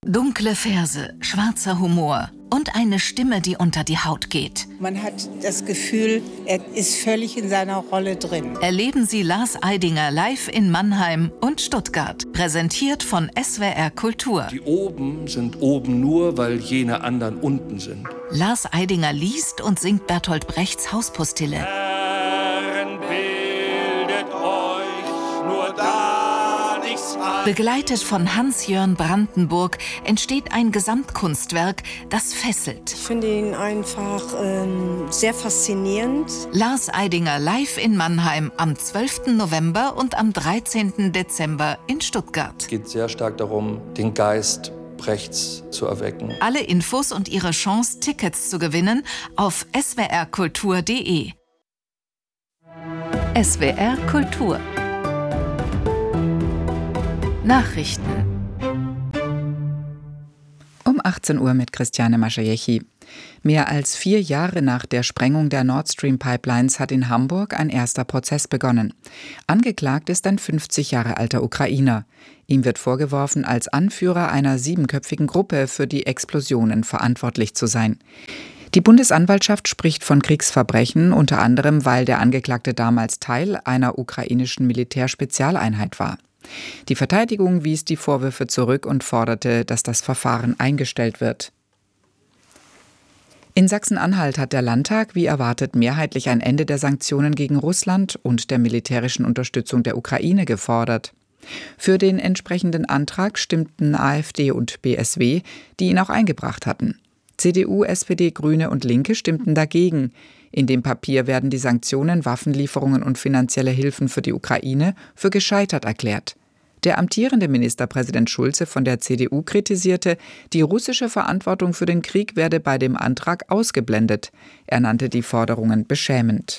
Dunkle Verse, schwarzer Humor und eine Stimme, die unter die Haut geht. Man hat das Gefühl, er ist völlig in seiner Rolle drin. Erleben Sie Lars Eidinger live in Mannheim und Stuttgart. Präsentiert von SWR Kultur. Die oben sind oben nur, weil jene anderen unten sind. Lars Eidinger liest und singt Bertolt Brechts Hauspostille. Herren, bildet euch nur da nichts ein. Begleitet von Hans-Jörn Brandenburg entsteht ein Gesamtkunstwerk, das fesselt. Ich finde ihn einfach sehr faszinierend. Lars Eidinger live in Mannheim am 12. November und am 13. Dezember in Stuttgart. Es geht sehr stark darum, den Geist Brechts zu erwecken. Alle Infos und ihre Chance, Tickets zu gewinnen, auf swrkultur.de. SWR Kultur. Nachrichten. Um 18 Uhr mit Christiane Maschajechi. Mehr als 4 Jahre nach der Sprengung der Nord Stream Pipelines hat in Hamburg ein erster Prozess begonnen. Angeklagt ist ein 50 Jahre alter Ukrainer. Ihm wird vorgeworfen, als Anführer einer 7-köpfigen Gruppe für die Explosionen verantwortlich zu sein. Die Bundesanwaltschaft spricht von Kriegsverbrechen, unter anderem, weil der Angeklagte damals Teil einer ukrainischen Militärspezialeinheit war. Die Verteidigung wies die Vorwürfe zurück und forderte, dass das Verfahren eingestellt wird. In Sachsen-Anhalt hat der Landtag, wie erwartet, mehrheitlich ein Ende der Sanktionen gegen Russland und der militärischen Unterstützung der Ukraine gefordert. Für den entsprechenden Antrag stimmten AfD und BSW, die ihn auch eingebracht hatten. CDU, SPD, Grüne und Linke stimmten dagegen. In dem Papier werden die Sanktionen, Waffenlieferungen und finanzielle Hilfen für die Ukraine für gescheitert erklärt. Der amtierende Ministerpräsident Schulze von der CDU kritisierte, die russische Verantwortung für den Krieg werde bei dem Antrag ausgeblendet. Er nannte die Forderungen beschämend.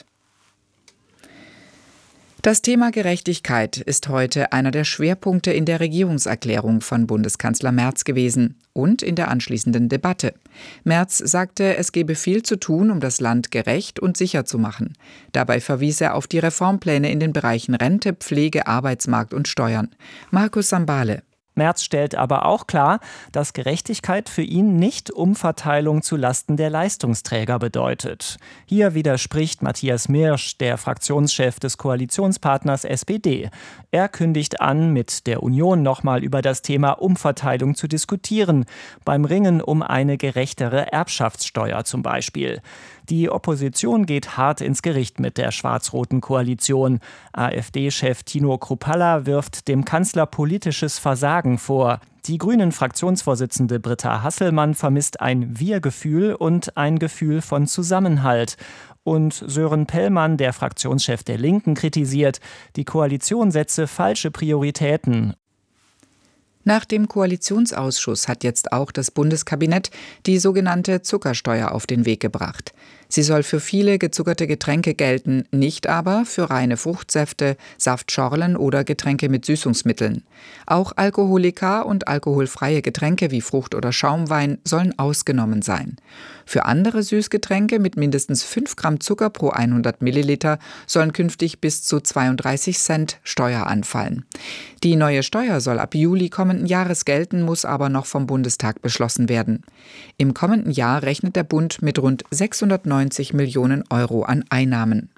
Das Thema Gerechtigkeit ist heute einer der Schwerpunkte in der Regierungserklärung von Bundeskanzler Merz gewesen und in der anschließenden Debatte. Merz sagte, es gebe viel zu tun, um das Land gerecht und sicher zu machen. Dabei verwies er auf die Reformpläne in den Bereichen Rente, Pflege, Arbeitsmarkt und Steuern. Markus Sambale. Merz stellt aber auch klar, dass Gerechtigkeit für ihn nicht Umverteilung zu Lasten der Leistungsträger bedeutet. Hier widerspricht Matthias Mirsch, der Fraktionschef des Koalitionspartners SPD. Er kündigt an, mit der Union nochmal über das Thema Umverteilung zu diskutieren, beim Ringen um eine gerechtere Erbschaftssteuer zum Beispiel. Die Opposition geht hart ins Gericht mit der schwarz-roten Koalition. AfD-Chef Tino Kruppalla wirft dem Kanzler politisches Versagen vor. Die Grünen-Fraktionsvorsitzende Britta Hasselmann vermisst ein Wir-Gefühl und ein Gefühl von Zusammenhalt. Und Sören Pellmann, der Fraktionschef der Linken, kritisiert, die Koalition setze falsche Prioritäten. Nach dem Koalitionsausschuss hat jetzt auch das Bundeskabinett die sogenannte Zuckersteuer auf den Weg gebracht. Sie soll für viele gezuckerte Getränke gelten, nicht aber für reine Fruchtsäfte, Saftschorlen oder Getränke mit Süßungsmitteln. Auch Alkoholika und alkoholfreie Getränke wie Frucht- oder Schaumwein sollen ausgenommen sein. Für andere Süßgetränke mit mindestens 5 Gramm Zucker pro 100 Milliliter sollen künftig bis zu 32 Cent Steuer anfallen. Die neue Steuer soll ab Juli kommenden Jahres gelten, muss aber noch vom Bundestag beschlossen werden. Im kommenden Jahr rechnet der Bund mit rund 690 Millionen Euro an Einnahmen.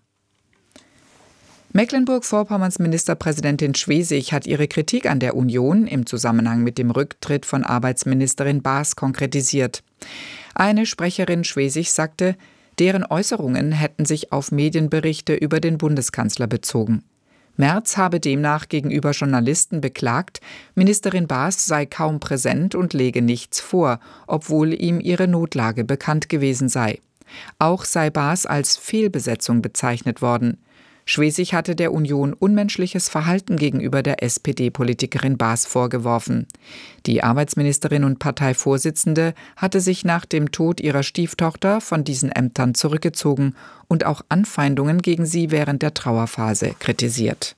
Mecklenburg-Vorpommerns Ministerpräsidentin Schwesig hat ihre Kritik an der Union im Zusammenhang mit dem Rücktritt von Arbeitsministerin Baas konkretisiert. Eine Sprecherin Schwesig sagte, deren Äußerungen hätten sich auf Medienberichte über den Bundeskanzler bezogen. Merz habe demnach gegenüber Journalisten beklagt, Ministerin Baas sei kaum präsent und lege nichts vor, obwohl ihm ihre Notlage bekannt gewesen sei. Auch sei Baas als Fehlbesetzung bezeichnet worden. Schwesig hatte der Union unmenschliches Verhalten gegenüber der SPD-Politikerin Baas vorgeworfen. Die Arbeitsministerin und Parteivorsitzende hatte sich nach dem Tod ihrer Stieftochter von diesen Ämtern zurückgezogen und auch Anfeindungen gegen sie während der Trauerphase kritisiert.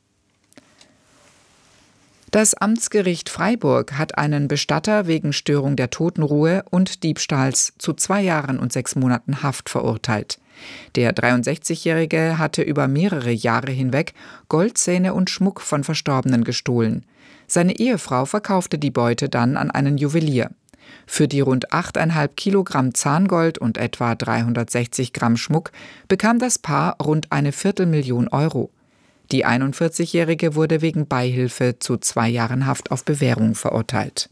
Das Amtsgericht Freiburg hat einen Bestatter wegen Störung der Totenruhe und Diebstahls zu 2 Jahren und 6 Monaten Haft verurteilt. Der 63-Jährige hatte über mehrere Jahre hinweg Goldzähne und Schmuck von Verstorbenen gestohlen. Seine Ehefrau verkaufte die Beute dann an einen Juwelier. Für die rund 8,5 Kilogramm Zahngold und etwa 360 Gramm Schmuck bekam das Paar rund 250.000 Euro. Die 41-Jährige wurde wegen Beihilfe zu 2 Jahren Haft auf Bewährung verurteilt.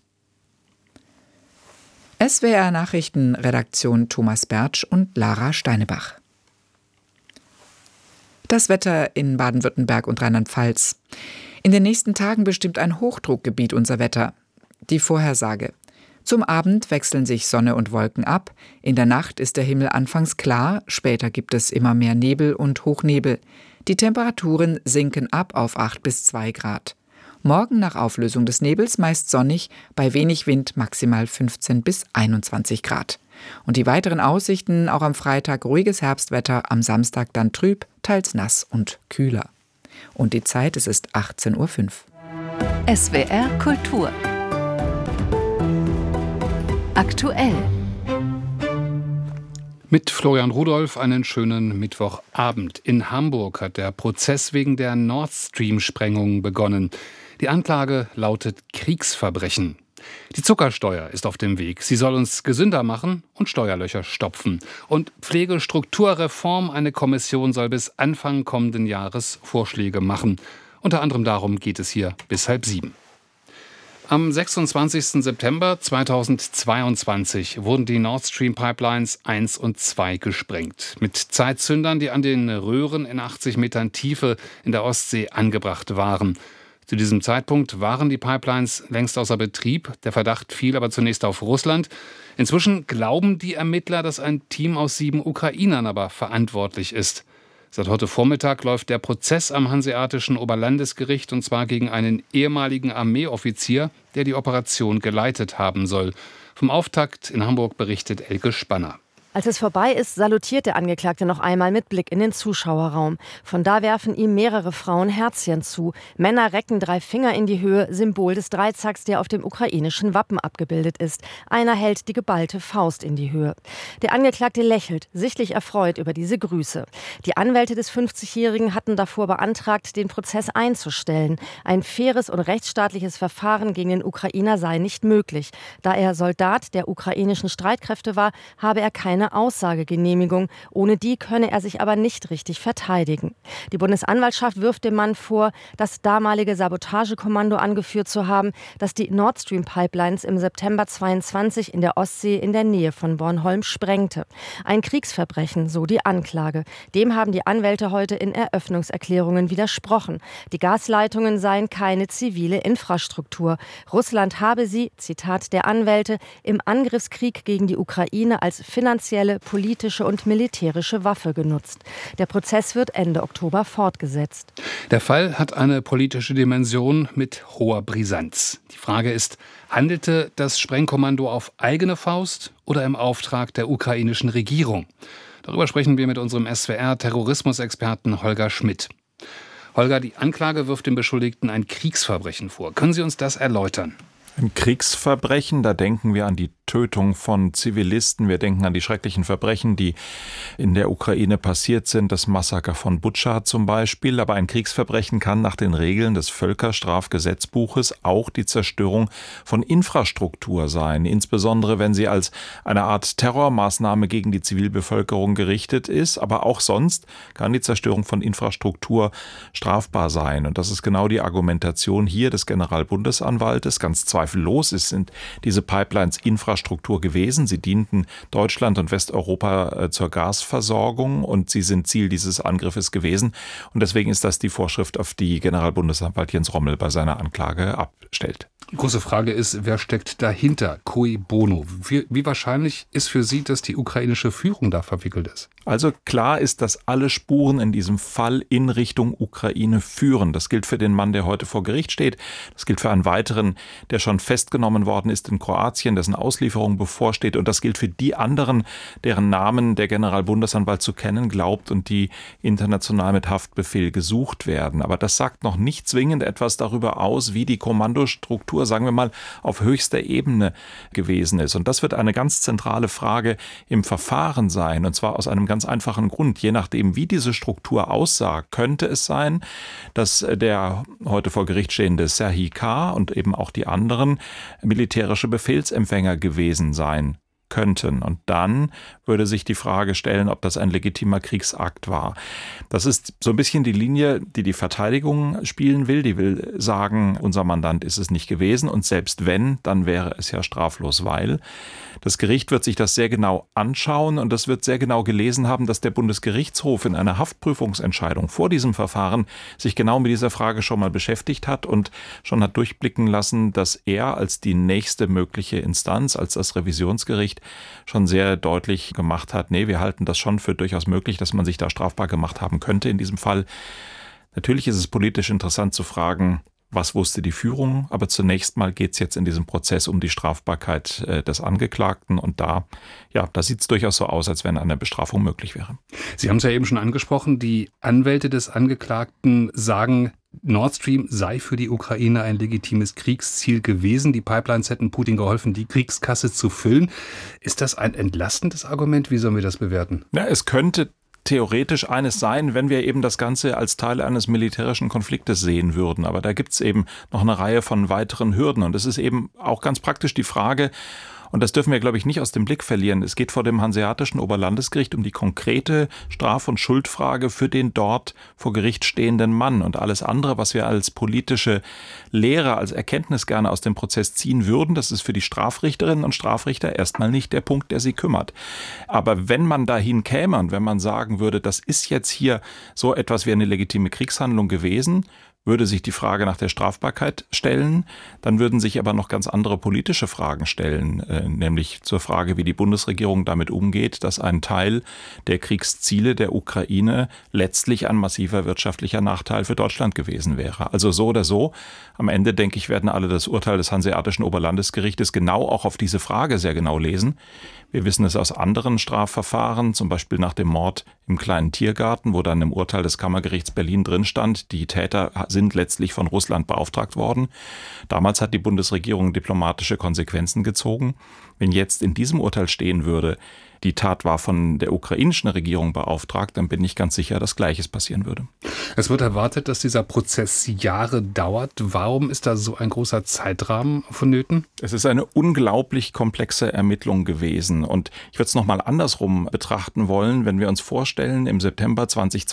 SWR-Nachrichtenredaktion Thomas Bertsch und Lara Steinebach. Das Wetter in Baden-Württemberg und Rheinland-Pfalz. In den nächsten Tagen bestimmt ein Hochdruckgebiet unser Wetter. Die Vorhersage. Zum Abend wechseln sich Sonne und Wolken ab. In der Nacht ist der Himmel anfangs klar, später gibt es immer mehr Nebel und Hochnebel. Die Temperaturen sinken ab auf 8 bis 2 Grad. Morgen nach Auflösung des Nebels meist sonnig, bei wenig Wind maximal 15 bis 21 Grad. Und die weiteren Aussichten, auch am Freitag ruhiges Herbstwetter, am Samstag dann trüb, teils nass und kühler. Und die Zeit, es ist 18:05 Uhr. SWR Kultur. Aktuell. Mit Florian Rudolph einen schönen Mittwochabend. In Hamburg hat der Prozess wegen der Nord Stream-Sprengung begonnen. Die Anklage lautet Kriegsverbrechen. Die Zuckersteuer ist auf dem Weg. Sie soll uns gesünder machen und Steuerlöcher stopfen. Und Pflegestrukturreform, eine Kommission soll bis Anfang kommenden Jahres Vorschläge machen. Unter anderem darum geht es hier bis 6:30. Am 26. September 2022 wurden die Nord Stream Pipelines 1 und 2 gesprengt. Mit Zeitzündern, die an den Röhren in 80 Metern Tiefe in der Ostsee angebracht waren. Zu diesem Zeitpunkt waren die Pipelines längst außer Betrieb. Der Verdacht fiel aber zunächst auf Russland. Inzwischen glauben die Ermittler, dass ein Team aus 7 Ukrainern aber verantwortlich ist. Seit heute Vormittag läuft der Prozess am Hanseatischen Oberlandesgericht, und zwar gegen einen ehemaligen Armeeoffizier, der die Operation geleitet haben soll. Vom Auftakt in Hamburg berichtet Elke Spanner. Als es vorbei ist, salutiert der Angeklagte noch einmal mit Blick in den Zuschauerraum. Von da werfen ihm mehrere Frauen Herzchen zu. Männer recken 3 Finger in die Höhe, Symbol des Dreizacks, der auf dem ukrainischen Wappen abgebildet ist. Einer hält die geballte Faust in die Höhe. Der Angeklagte lächelt, sichtlich erfreut über diese Grüße. Die Anwälte des 50-Jährigen hatten davor beantragt, den Prozess einzustellen. Ein faires und rechtsstaatliches Verfahren gegen den Ukrainer sei nicht möglich. Da er Soldat der ukrainischen Streitkräfte war, habe er keine Aussagegenehmigung. Ohne die könne er sich aber nicht richtig verteidigen. Die Bundesanwaltschaft wirft dem Mann vor, das damalige Sabotagekommando angeführt zu haben, das die Nord Stream Pipelines im September 22 in der Ostsee in der Nähe von Bornholm sprengte. Ein Kriegsverbrechen, so die Anklage. Dem haben die Anwälte heute in Eröffnungserklärungen widersprochen. Die Gasleitungen seien keine zivile Infrastruktur. Russland habe sie, Zitat der Anwälte, im Angriffskrieg gegen die Ukraine als finanzielle, politische und militärische Waffe genutzt. Der Prozess wird Ende Oktober fortgesetzt. Der Fall hat eine politische Dimension mit hoher Brisanz. Die Frage ist, handelte das Sprengkommando auf eigene Faust oder im Auftrag der ukrainischen Regierung? Darüber sprechen wir mit unserem SWR-Terrorismusexperten Holger Schmidt. Holger, die Anklage wirft dem Beschuldigten ein Kriegsverbrechen vor. Können Sie uns das erläutern? Ein Kriegsverbrechen, da denken wir an die Tötung von Zivilisten, wir denken an die schrecklichen Verbrechen, die in der Ukraine passiert sind, das Massaker von Butscha zum Beispiel. Aber ein Kriegsverbrechen kann nach den Regeln des Völkerstrafgesetzbuches auch die Zerstörung von Infrastruktur sein, insbesondere wenn sie als eine Art Terrormaßnahme gegen die Zivilbevölkerung gerichtet ist. Aber auch sonst kann die Zerstörung von Infrastruktur strafbar sein. Und das ist genau die Argumentation hier des Generalbundesanwaltes. Ganz zweifellos sind diese Pipelines Infrastruktur gewesen. Sie dienten Deutschland und Westeuropa zur Gasversorgung und sie sind Ziel dieses Angriffes gewesen. Und deswegen ist das die Vorschrift, auf die Generalbundesanwalt Jens Rommel bei seiner Anklage abstellt. Die große Frage ist, wer steckt dahinter? Cui bono. Wie wahrscheinlich ist für Sie, dass die ukrainische Führung da verwickelt ist? Also klar ist, dass alle Spuren in diesem Fall in Richtung Ukraine führen. Das gilt für den Mann, der heute vor Gericht steht. Das gilt für einen weiteren, der schon festgenommen worden ist in Kroatien, dessen Auslieferung bevorsteht. Und das gilt für die anderen, deren Namen der Generalbundesanwalt zu kennen glaubt und die international mit Haftbefehl gesucht werden. Aber das sagt noch nicht zwingend etwas darüber aus, wie die Kommandostruktur Struktur, sagen wir mal, auf höchster Ebene gewesen ist. Und das wird eine ganz zentrale Frage im Verfahren sein. Und zwar aus einem ganz einfachen Grund. Je nachdem, wie diese Struktur aussah, könnte es sein, dass der heute vor Gericht stehende Serhii K. und eben auch die anderen militärische Befehlsempfänger gewesen sein könnten. Und dann würde sich die Frage stellen, ob das ein legitimer Kriegsakt war. Das ist so ein bisschen die Linie, die die Verteidigung spielen will. Die will sagen, unser Mandant ist es nicht gewesen und selbst wenn, dann wäre es ja straflos, weil. Das Gericht wird sich das sehr genau anschauen und das wird sehr genau gelesen haben, dass der Bundesgerichtshof in einer Haftprüfungsentscheidung vor diesem Verfahren sich genau mit dieser Frage schon mal beschäftigt hat und schon hat durchblicken lassen, dass er als die nächste mögliche Instanz, als das Revisionsgericht schon sehr deutlich gemacht hat, nee, wir halten das schon für durchaus möglich, dass man sich da strafbar gemacht haben könnte in diesem Fall. Natürlich ist es politisch interessant zu fragen, was wusste die Führung? Aber zunächst mal geht es jetzt in diesem Prozess um die Strafbarkeit des Angeklagten. Und da sieht es durchaus so aus, als wenn eine Bestrafung möglich wäre. Sie haben es ja eben schon angesprochen, die Anwälte des Angeklagten sagen, Nord Stream sei für die Ukraine ein legitimes Kriegsziel gewesen. Die Pipelines hätten Putin geholfen, die Kriegskasse zu füllen. Ist das ein entlastendes Argument? Wie sollen wir das bewerten? Ja, es könnte theoretisch eines sein, wenn wir eben das Ganze als Teil eines militärischen Konfliktes sehen würden. Aber da gibt es eben noch eine Reihe von weiteren Hürden. Und es ist eben auch ganz praktisch die Frage, und das dürfen wir, glaube ich, nicht aus dem Blick verlieren. Es geht vor dem Hanseatischen Oberlandesgericht um die konkrete Straf- und Schuldfrage für den dort vor Gericht stehenden Mann. Und alles andere, was wir als politische Lehre, als Erkenntnis gerne aus dem Prozess ziehen würden, das ist für die Strafrichterinnen und Strafrichter erstmal nicht der Punkt, der sie kümmert. Aber wenn man dahin käme und wenn man sagen würde, das ist jetzt hier so etwas wie eine legitime Kriegshandlung gewesen, würde sich die Frage nach der Strafbarkeit stellen, dann würden sich aber noch ganz andere politische Fragen stellen, nämlich zur Frage, wie die Bundesregierung damit umgeht, dass ein Teil der Kriegsziele der Ukraine letztlich ein massiver wirtschaftlicher Nachteil für Deutschland gewesen wäre. Also so oder so, am Ende, denke ich, werden alle das Urteil des Hanseatischen Oberlandesgerichtes genau auch auf diese Frage sehr genau lesen. Wir wissen es aus anderen Strafverfahren, zum Beispiel nach dem Mord im kleinen Tiergarten, wo dann im Urteil des Kammergerichts Berlin drin stand, die Täter sind letztlich von Russland beauftragt worden. Damals hat die Bundesregierung diplomatische Konsequenzen gezogen. Wenn jetzt in diesem Urteil stehen würde, die Tat war von der ukrainischen Regierung beauftragt, dann bin ich ganz sicher, dass Gleiches passieren würde. Es wird erwartet, dass dieser Prozess Jahre dauert. Warum ist da so ein großer Zeitrahmen vonnöten? Es ist eine unglaublich komplexe Ermittlung gewesen. Und ich würde es nochmal andersrum betrachten wollen, wenn wir uns vorstellen, im September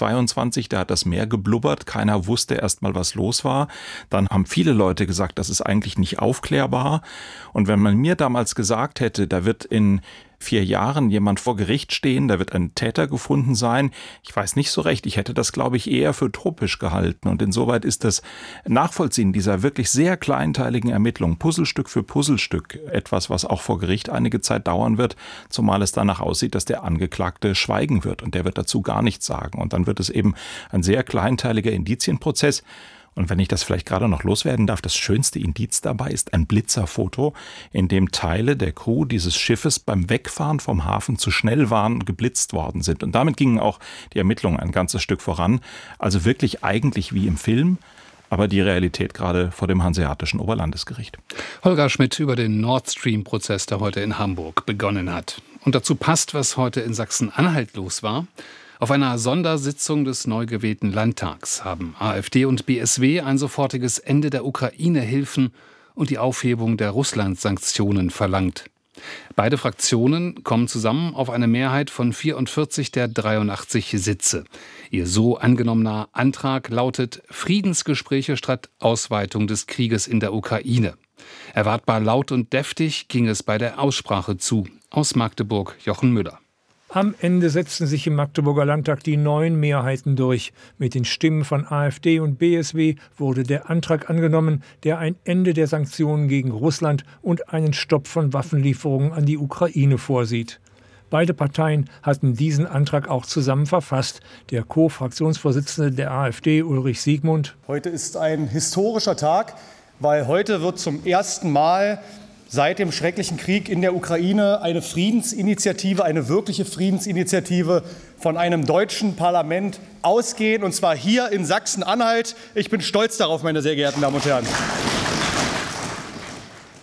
2022, da hat das Meer geblubbert, keiner wusste erst mal, was los war. Dann haben viele Leute gesagt, das ist eigentlich nicht aufklärbar. Und wenn man mir damals gesagt hätte, da wird in 4 Jahren jemand vor Gericht stehen, da wird ein Täter gefunden sein. Ich weiß nicht so recht, ich hätte das, glaube ich, eher für utopisch gehalten. Und insoweit ist das Nachvollziehen dieser wirklich sehr kleinteiligen Ermittlung, Puzzlestück für Puzzlestück, etwas, was auch vor Gericht einige Zeit dauern wird, zumal es danach aussieht, dass der Angeklagte schweigen wird und der wird dazu gar nichts sagen. Und dann wird es eben ein sehr kleinteiliger Indizienprozess. Und wenn ich das vielleicht gerade noch loswerden darf, das schönste Indiz dabei ist ein Blitzerfoto, in dem Teile der Crew dieses Schiffes beim Wegfahren vom Hafen zu schnell waren und geblitzt worden sind. Und damit gingen auch die Ermittlungen ein ganzes Stück voran. Also wirklich eigentlich wie im Film, aber die Realität gerade vor dem Hanseatischen Oberlandesgericht. Holger Schmidt über den Nord Stream-Prozess, der heute in Hamburg begonnen hat. Und dazu passt, was heute in Sachsen-Anhalt los war. Auf einer Sondersitzung des neu gewählten Landtags haben AfD und BSW ein sofortiges Ende der Ukraine-Hilfen und die Aufhebung der Russland-Sanktionen verlangt. Beide Fraktionen kommen zusammen auf eine Mehrheit von 44 der 83 Sitze. Ihr so angenommener Antrag lautet Friedensgespräche statt Ausweitung des Krieges in der Ukraine. Erwartbar laut und deftig ging es bei der Aussprache zu. Aus Magdeburg Jochen Müller. Am Ende setzten sich im Magdeburger Landtag die neuen Mehrheiten durch. Mit den Stimmen von AfD und BSW wurde der Antrag angenommen, der ein Ende der Sanktionen gegen Russland und einen Stopp von Waffenlieferungen an die Ukraine vorsieht. Beide Parteien hatten diesen Antrag auch zusammen verfasst. Der Co-Fraktionsvorsitzende der AfD, Ulrich Siegmund: Heute ist ein historischer Tag, weil heute wird zum ersten Mal seit dem schrecklichen Krieg in der Ukraine eine Friedensinitiative, eine wirkliche Friedensinitiative von einem deutschen Parlament ausgehen, und zwar hier in Sachsen-Anhalt. Ich bin stolz darauf, meine sehr geehrten Damen und Herren.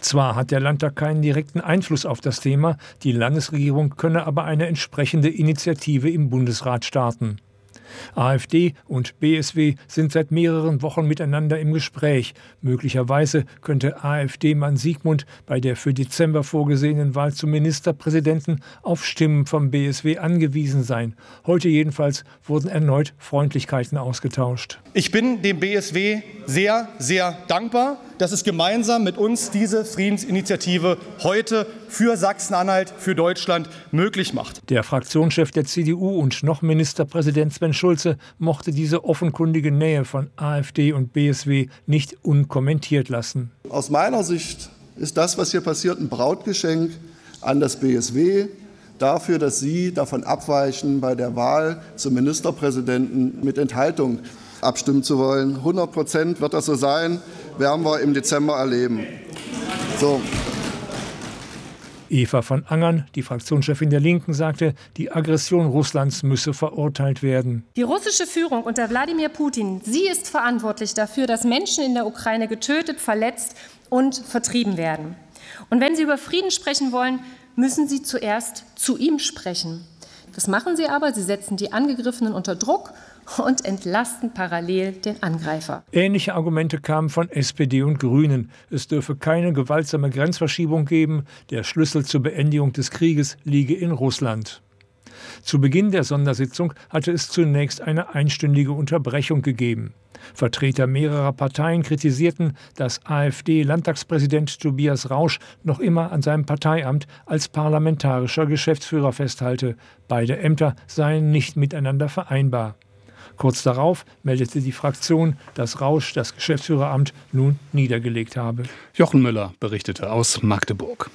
Zwar hat der Landtag keinen direkten Einfluss auf das Thema, die Landesregierung könne aber eine entsprechende Initiative im Bundesrat starten. AfD und BSW sind seit mehreren Wochen miteinander im Gespräch. Möglicherweise könnte AfD-Mann Siegmund bei der für Dezember vorgesehenen Wahl zum Ministerpräsidenten auf Stimmen vom BSW angewiesen sein. Heute jedenfalls wurden erneut Freundlichkeiten ausgetauscht. Ich bin dem BSW sehr, sehr dankbar, dass es gemeinsam mit uns diese Friedensinitiative heute für Sachsen-Anhalt, für Deutschland möglich macht. Der Fraktionschef der CDU und noch Ministerpräsident Sven Schulze mochte diese offenkundige Nähe von AfD und BSW nicht unkommentiert lassen. Aus meiner Sicht ist das, was hier passiert, ein Brautgeschenk an das BSW dafür, dass Sie davon abweichen, bei der Wahl zum Ministerpräsidenten mit Enthaltung abstimmen zu wollen. 100% wird das so sein, werden wir im Dezember erleben. So. Eva von Angern, die Fraktionschefin der Linken, sagte, die Aggression Russlands müsse verurteilt werden. Die russische Führung unter Wladimir Putin, sie ist verantwortlich dafür, dass Menschen in der Ukraine getötet, verletzt und vertrieben werden. Und wenn Sie über Frieden sprechen wollen, müssen Sie zuerst zu ihm sprechen. Das machen Sie aber, Sie setzen die Angegriffenen unter Druck und entlasten parallel den Angreifer. Ähnliche Argumente kamen von SPD und Grünen. Es dürfe keine gewaltsame Grenzverschiebung geben. Der Schlüssel zur Beendigung des Krieges liege in Russland. Zu Beginn der Sondersitzung hatte es zunächst eine einstündige Unterbrechung gegeben. Vertreter mehrerer Parteien kritisierten, dass AfD-Landtagspräsident Tobias Rausch noch immer an seinem Parteiamt als parlamentarischer Geschäftsführer festhalte. Beide Ämter seien nicht miteinander vereinbar. Kurz darauf meldete die Fraktion, dass Rausch das Geschäftsführeramt nun niedergelegt habe. Jochen Müller berichtete aus Magdeburg.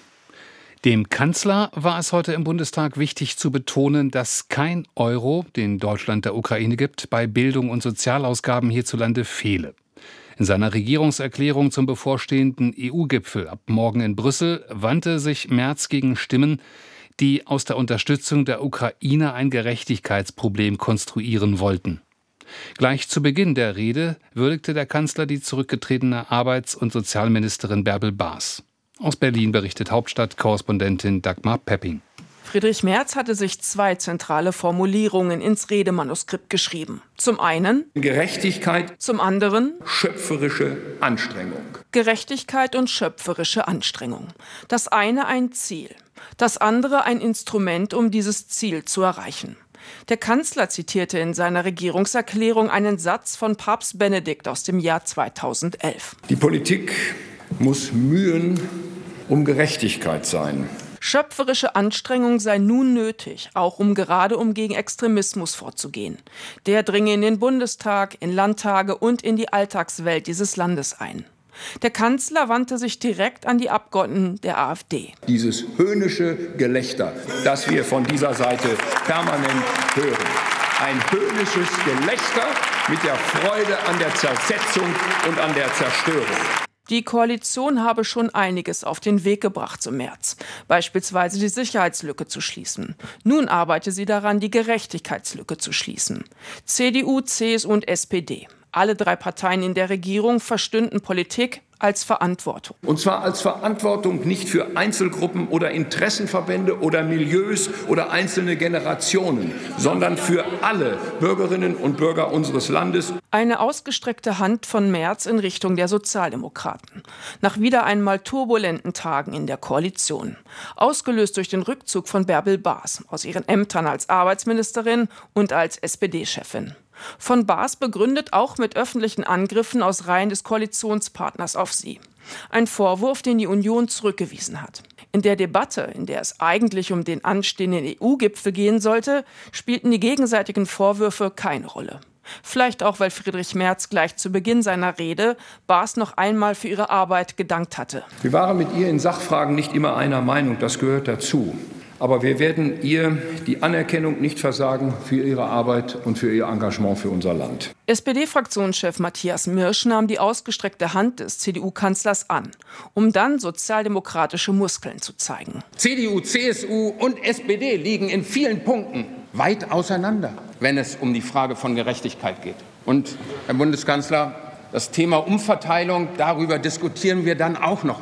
Dem Kanzler war es heute im Bundestag wichtig zu betonen, dass kein Euro, den Deutschland der Ukraine gibt, bei Bildung und Sozialausgaben hierzulande fehle. In seiner Regierungserklärung zum bevorstehenden EU-Gipfel ab morgen in Brüssel wandte sich Merz gegen Stimmen, die aus der Unterstützung der Ukraine ein Gerechtigkeitsproblem konstruieren wollten. Gleich zu Beginn der Rede würdigte der Kanzler die zurückgetretene Arbeits- und Sozialministerin Bärbel Baas. Aus Berlin berichtet Hauptstadtkorrespondentin Dagmar Pepping. Friedrich Merz hatte sich 2 zentrale Formulierungen ins Redemanuskript geschrieben. Zum einen Gerechtigkeit, zum anderen schöpferische Anstrengung. Gerechtigkeit und schöpferische Anstrengung. Das eine ein Ziel, das andere ein Instrument, um dieses Ziel zu erreichen. Der Kanzler zitierte in seiner Regierungserklärung einen Satz von Papst Benedikt aus dem Jahr 2011. Die Politik muss mühen um Gerechtigkeit sein. Schöpferische Anstrengung sei nun nötig, auch um gegen Extremismus vorzugehen. Der dringe in den Bundestag, in Landtage und in die Alltagswelt dieses Landes ein. Der Kanzler wandte sich direkt an die Abgeordneten der AfD. Dieses höhnische Gelächter, das wir von dieser Seite permanent hören. Ein höhnisches Gelächter mit der Freude an der Zersetzung und an der Zerstörung. Die Koalition habe schon einiges auf den Weg gebracht, so Merz. Beispielsweise die Sicherheitslücke zu schließen. Nun arbeite sie daran, die Gerechtigkeitslücke zu schließen. CDU, CSU und SPD. Alle 3 Parteien in der Regierung verstünden Politik als Verantwortung. Und zwar als Verantwortung nicht für Einzelgruppen oder Interessenverbände oder Milieus oder einzelne Generationen, sondern für alle Bürgerinnen und Bürger unseres Landes. Eine ausgestreckte Hand von Merz in Richtung der Sozialdemokraten. Nach wieder einmal turbulenten Tagen in der Koalition. Ausgelöst durch den Rückzug von Bärbel Baas aus ihren Ämtern als Arbeitsministerin und als SPD-Chefin. Von Baas begründet auch mit öffentlichen Angriffen aus Reihen des Koalitionspartners auf sie. Ein Vorwurf, den die Union zurückgewiesen hat. In der Debatte, in der es eigentlich um den anstehenden EU-Gipfel gehen sollte, spielten die gegenseitigen Vorwürfe keine Rolle. Vielleicht auch, weil Friedrich Merz gleich zu Beginn seiner Rede Baas noch einmal für ihre Arbeit gedankt hatte. Wir waren mit ihr in Sachfragen nicht immer einer Meinung, das gehört dazu. Aber wir werden ihr die Anerkennung nicht versagen für ihre Arbeit und für ihr Engagement für unser Land. SPD-Fraktionschef Matthias Mirsch nahm die ausgestreckte Hand des CDU-Kanzlers an, um dann sozialdemokratische Muskeln zu zeigen. CDU, CSU und SPD liegen in vielen Punkten weit auseinander, wenn es um die Frage von Gerechtigkeit geht. Und, Herr Bundeskanzler, das Thema Umverteilung, darüber diskutieren wir dann auch noch mal.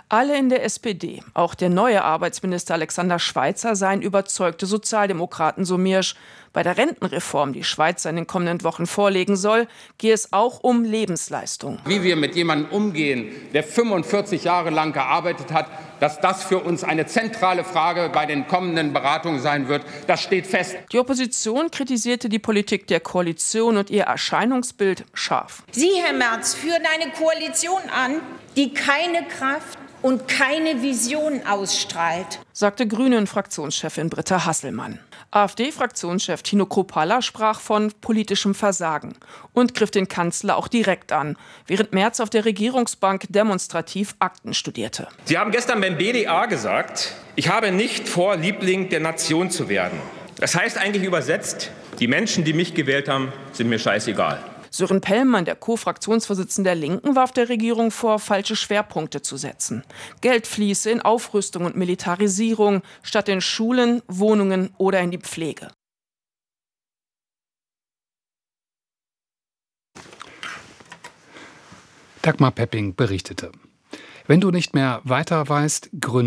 Alle in der SPD, auch der neue Arbeitsminister Alexander Schweitzer, seien überzeugte Sozialdemokraten, so Miersch. Bei der Rentenreform, die Schweitzer in den kommenden Wochen vorlegen soll, gehe es auch um Lebensleistung. Wie wir mit jemandem umgehen, der 45 Jahre lang gearbeitet hat, dass das für uns eine zentrale Frage bei den kommenden Beratungen sein wird, das steht fest. Die Opposition kritisierte die Politik der Koalition und ihr Erscheinungsbild scharf. Sie, Herr Merz, führen eine Koalition an, die keine Kraft und keine Vision ausstrahlt, sagte Grünen-Fraktionschefin Britta Hasselmann. AfD-Fraktionschef Tino Kruppalla sprach von politischem Versagen und griff den Kanzler auch direkt an, während Merz auf der Regierungsbank demonstrativ Akten studierte. Sie haben gestern beim BDA gesagt, ich habe nicht vor, Liebling der Nation zu werden. Das heißt eigentlich übersetzt, die Menschen, die mich gewählt haben, sind mir scheißegal. Sören Pellmann, der Co-Fraktionsvorsitzende der Linken, warf der Regierung vor, falsche Schwerpunkte zu setzen. Geld fließe in Aufrüstung und Militarisierung statt in Schulen, Wohnungen oder in die Pflege. Dagmar Pepping berichtete. Wenn du nicht mehr weiter weißt, gründe